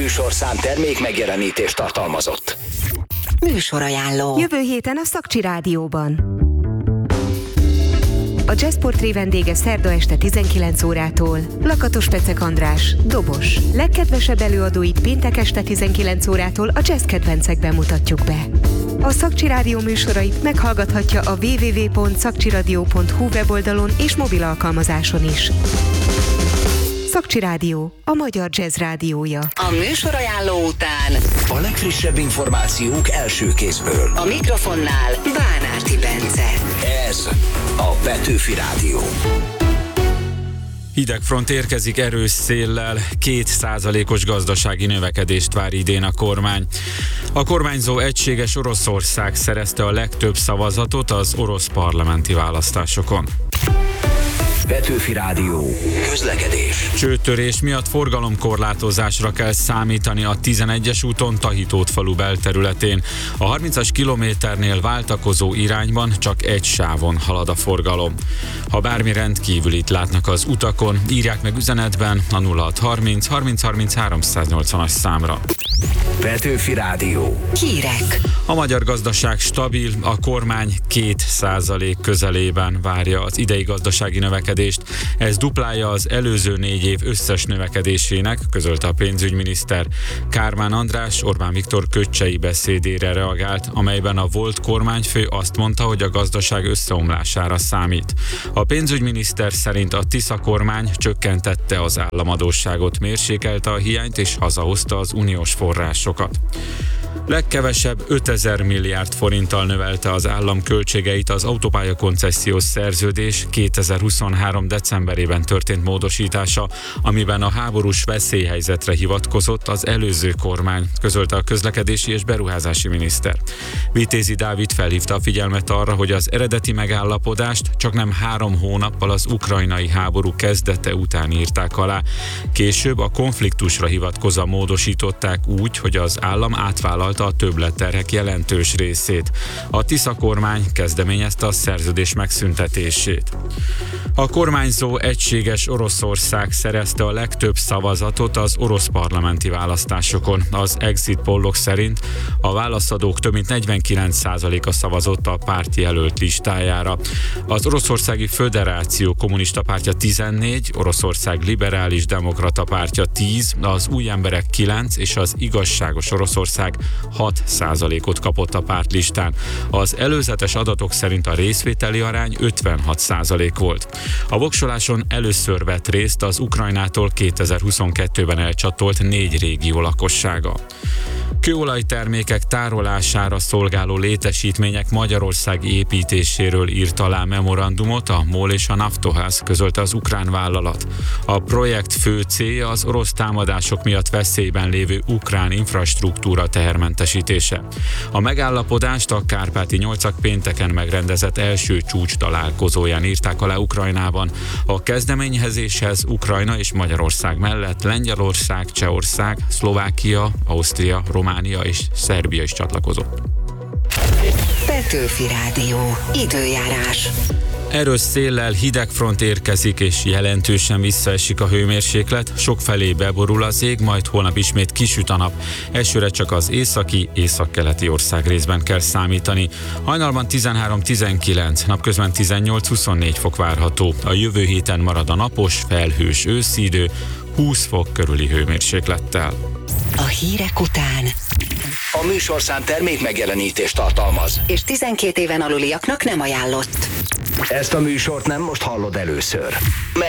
műsorszám termék megjelenítést tartalmazott. Műsorajánló. Jövő héten a Szakcsi Rádióban. A Jazzportré vendége szerda este 19 órától Lakatos Pecek András, dobos. Legkedvesebb előadóit péntek este 19 órától a jazz kedvencekben mutatjuk be. A Szakcsi Rádió műsorait meghallgathatja a www.szakcsiradio.hu weboldalon és mobil alkalmazáson is. Szakcsi Rádió, a magyar jazz rádiója. A műsorajánló után A legfrissebb információk első kézből. a mikrofonnál Bánárti Bence. Ez a Petőfi Rádió. Hidegfront érkezik erős széllel, 2%-os gazdasági növekedést vár idén a kormány. A kormányzó Egységes Oroszország szerezte a legtöbb szavazatot az orosz parlamenti választásokon. Petőfi Rádió. Közlekedés. Csőtörés miatt forgalomkorlátozásra kell számítani a 11-es úton Tahitót falu belterületén. A 30-as kilométernél váltakozó irányban csak egy sávon halad a forgalom. Ha bármi rendkívülit látnak az utakon, írják meg üzenetben a 0630 30 30 380-as számra. Petőfi Rádió. Hírek. A magyar gazdaság stabil, a kormány 2% közelében várja az idei gazdasági növekedést. Ez duplája az előző 4 év összes növekedésének, közölte a pénzügyminiszter. Kármán András Orbán Viktor köccsei beszédére reagált, amelyben a volt kormányfő azt mondta, hogy a gazdaság összeomlására számít. A pénzügyminiszter szerint a Tisza kormány csökkentette az államadósságot, mérsékelte a hiányt és hazahozta az uniós forrásokat. Legkevesebb 5000 milliárd forinttal növelte az állam költségeit az autópálya koncesziós szerződés 2023. decemberében történt módosítása, amiben a háborús veszélyhelyzetre hivatkozott az előző kormány, közölte a közlekedési és beruházási miniszter. Vitézi Dávid felhívta a figyelmet arra, hogy az eredeti megállapodást csaknem 3 hónappal az ukrajnai háború kezdete után írták alá. Később a konfliktusra hivatkozva módosították úgy, hogy az állam átvállalta a többletterhek jelentős részét. A Tisza kormány kezdeményezte a szerződés megszüntetését. A kormányzó Egységes Oroszország szerezte a legtöbb szavazatot az orosz parlamenti választásokon. Az exit pollok szerint a válaszadók több mint 49%-a szavazott a párti jelölt listájára. Az Oroszországi Föderáció Kommunista Pártja 14, Oroszország Liberális Demokrata Pártja 10, az Új Emberek 9 és az Igazságos Oroszország 6%-ot kapott a pártlistán. Az előzetes adatok szerint a részvételi arány 56% volt. A voksoláson először vett részt az Ukrajnától 2022-ben elcsatolt 4 régió lakossága. Kőolajtermékek tárolására szolgáló létesítmények Magyarország építéséről írt alá memorandumot a MOL és a Naftoház, közölte az ukrán vállalat. A projekt fő célja az orosz támadások miatt veszélyben lévő ukrán infrastruktúra tehermentesítése. A megállapodást a Kárpáti Nyolcak pénteken megrendezett első csúcs találkozóján írták alá Ukrajnában. A kezdeményezéshez Ukrajna és Magyarország mellett Lengyelország, Csehország, Szlovákia, Ausztria, Románia és Szerbia is csatlakozott. Petőfi Rádió. Időjárás. Erős széllel hidegfront érkezik és jelentősen visszaesik a hőmérséklet, sokfelé beborul az ég, majd holnap ismét kisüt a nap. Esőre csak az északi, északkeleti ország részben kell számítani. Hajnalban 13-19, napközben 18-24 fok várható. A jövő héten marad a napos, felhős őszi idő, 20 fok körüli hőmérséklettel. A hírek után A műsorszám termék megjelenítést tartalmaz. és 12 éven aluliaknak nem ajánlott. Ezt a műsort nem most hallod először.